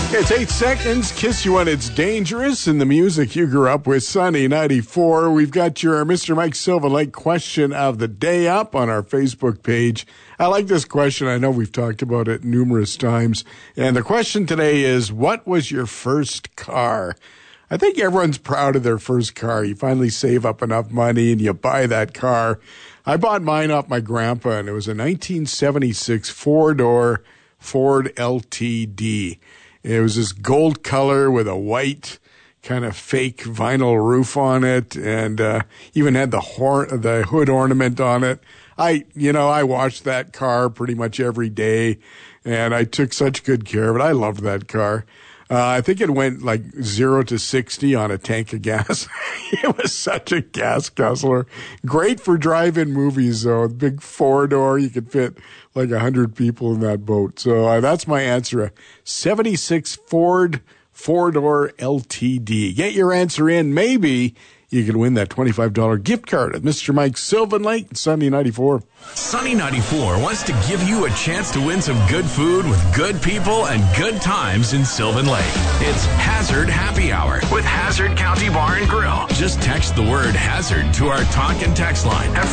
It's 8 seconds. Kiss you when it's dangerous. And the music you grew up with, Sunny 94. We've got your Mr. Mike Sylvan Lake question of the day up on our Facebook page. I like this question. I know we've talked about it numerous times. And the question today is, what was your first car? I think everyone's proud of their first car. You finally save up enough money and you buy that car. I bought mine off my grandpa, and it was a 1976 four-door Ford LTD. It was this gold color with a white kind of fake vinyl roof on it, and even had the hood ornament on it. I washed that car pretty much every day, and I took such good care of it. I loved that car. I think it went like 0 to 60 on a tank of gas. It was such a gas guzzler. Great for drive-in movies, though. Big four-door. You could fit like 100 people in that boat. So that's my answer. A 76 Ford four-door LTD. Get your answer in. Maybe you can win that $25 gift card at Mr. Mike Sylvan Lake, Sunny 94. Sunny 94 wants to give you a chance to win some good food with good people and good times in Sylvan Lake. It's Hazard Happy Hour with Hazard County Bar and Grill. Just text the word Hazard to our talk and text line at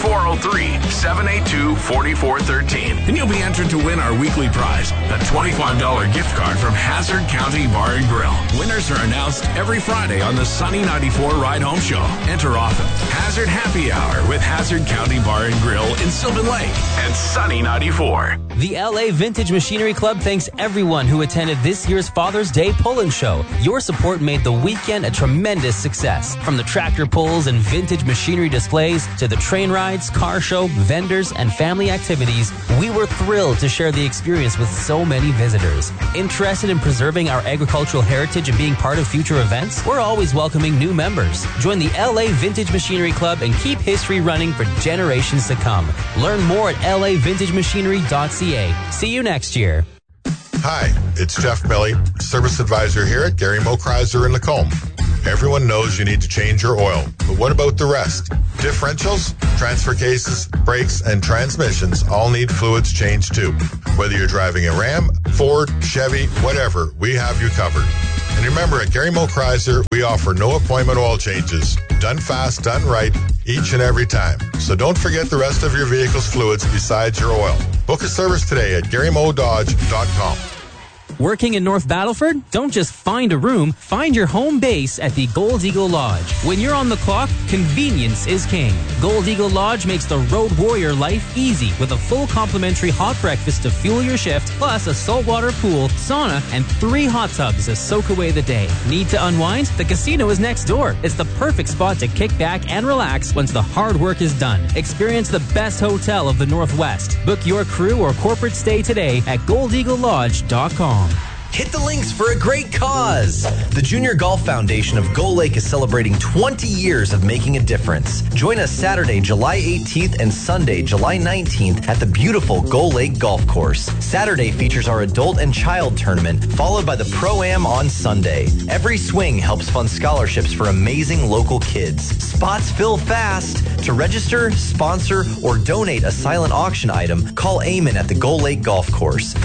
403-782-4413. And you'll be entered to win our weekly prize, a $25 gift card from Hazard County Bar and Grill. Winners are announced every Friday on the Sunny 94 Ride Home Show. Enter often. Hazard Happy Hour with Hazard County Bar and Grill in Sylvan Lake and Sunny 94. The LA Vintage Machinery Club thanks everyone who attended this year's Father's Day Pull-In Show. Your support made the weekend a tremendous success. From the tractor pulls and vintage machinery displays to the train rides, car show, vendors, and family activities, we were thrilled to share the experience with so many visitors. Interested in preserving our agricultural heritage and being part of future events? We're always welcoming new members. Join the LA Vintage Machinery Club and keep history running for generations to come. Learn more at lavintagemachinery.ca. See you next year. Hi, it's Jeff Milley, Service Advisor here at Gary Mo Chrysler in Lacombe. Everyone knows you need to change your oil, but what about the rest? Differentials, transfer cases, brakes, and transmissions all need fluids changed too. Whether you're driving a Ram, Ford, Chevy, whatever, we have you covered. And remember, at Gary Mo Chrysler, we offer no appointment oil changes. Done fast, done right, each and every time. So don't forget the rest of your vehicle's fluids besides your oil. Book a service today at GaryMoDodge.com. Working in North Battleford? Don't just find a room, find your home base at the Gold Eagle Lodge. When you're on the clock, convenience is king. Gold Eagle Lodge makes the road warrior life easy with a full complimentary hot breakfast to fuel your shift, plus a saltwater pool, sauna, and 3 hot tubs to soak away the day. Need to unwind? The casino is next door. It's the perfect spot to kick back and relax once the hard work is done. Experience the best hotel of the Northwest. Book your crew or corporate stay today at goldeaglelodge.com. Hit the links for a great cause. The Junior Golf Foundation of Gull Lake is celebrating 20 years of making a difference. Join us Saturday, July 18th and Sunday, July 19th at the beautiful Gull Lake Golf Course. Saturday features our adult and child tournament, followed by the Pro-Am on Sunday. Every swing helps fund scholarships for amazing local kids. Spots fill fast. To register, sponsor, or donate a silent auction item, call Eamon at the Gull Lake Golf Course,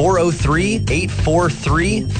403-843-3322.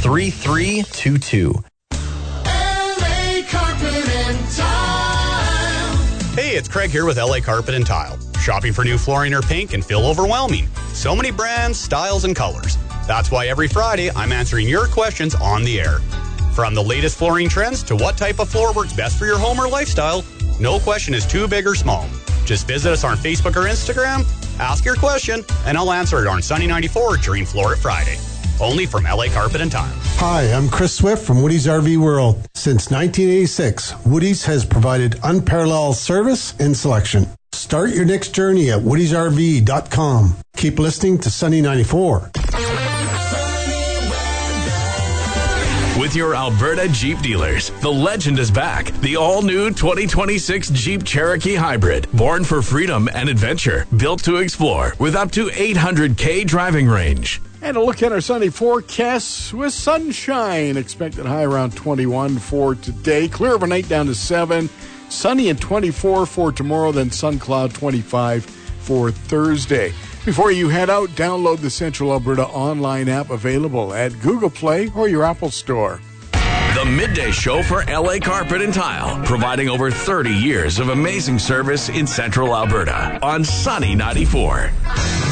LA Carpet and Tile. Hey, it's Craig here with LA Carpet and Tile. Shopping for new flooring or paint can feel overwhelming. So many brands, styles, and colors. That's why every Friday I'm answering your questions on the air. From the latest flooring trends to what type of floor works best for your home or lifestyle, no question is too big or small. Just visit us on Facebook or Instagram, ask your question, and I'll answer it on Sunny 94 during Floor It Friday. Only from LA Carpet and Tile. Hi, I'm Chris Swift from Woody's RV World. Since 1986, Woody's has provided unparalleled service and selection. Start your next journey at woodysrv.com. Keep listening to Sunny 94. With your Alberta Jeep dealers, the legend is back. The all-new 2026 Jeep Cherokee Hybrid. Born for freedom and adventure. Built to explore with up to 800K driving range. And a look at our Sunday forecast with sunshine. Expected high around 21 for today. Clear overnight down to 7. Sunny and 24 for tomorrow. Then sun cloud 25 for Thursday. Before you head out, download the Central Alberta online app available at Google Play or your Apple Store. The Midday Show for LA Carpet and Tile, providing over 30 years of amazing service in Central Alberta on Sunny 94.